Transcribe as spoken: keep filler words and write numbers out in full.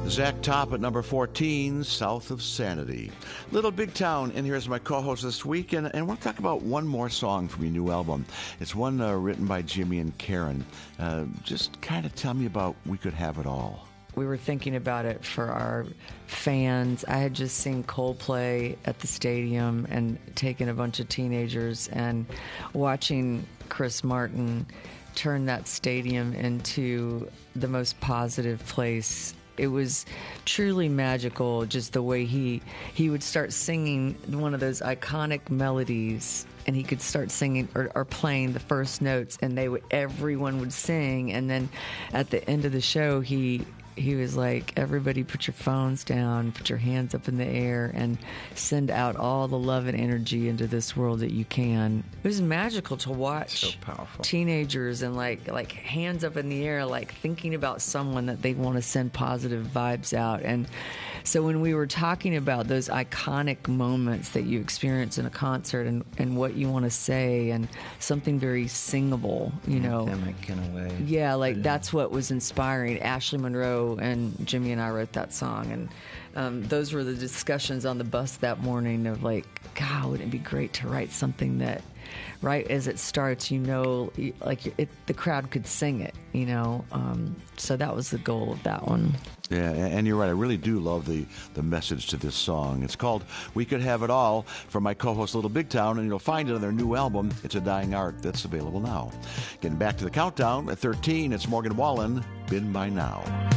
Zach Top at number fourteen, South of Sanity. Little Big Town, and here's my co-host this week, and, and I want to talk about one more song from your new album. It's one uh, written by Jimmy and Karen. Uh, just kind of tell me about We Could Have It All. We were thinking about it for our fans. I had just seen Coldplay at the stadium and taken a bunch of teenagers, and watching Chris Martin turn that stadium into the most positive place. It was truly magical, just the way he he would start singing one of those iconic melodies, and he could start singing or, or playing the first notes, and they would everyone would sing, and then at the end of the show, he he was like, everybody put your phones down, put your hands up in the air, and send out all the love and energy into this world that you can. It was magical to watch. So powerful. Teenagers and like like hands up in the air, like thinking about someone that they want to send positive vibes out. And so when we were talking about those iconic moments that you experience in a concert, and, and what you want to say, and something very singable, you know. Anthemic in a way. Yeah, like Yeah. that's what was inspiring. Ashley Monroe and Jimmy and I wrote that song, and um, those were the discussions on the bus that morning of like, God, wouldn't it be great to write something that right as it starts, you know, like it, the crowd could sing it, you know. Um, so that was the goal of that one. Yeah, and you're right. I really do love the, the message to this song. It's called We Could Have It All, from my co-host Little Big Town, and you'll find it on their new album, It's a Dying Art, that's available now. Getting back to the countdown, at thirteen, it's Morgan Wallen, Been By Now.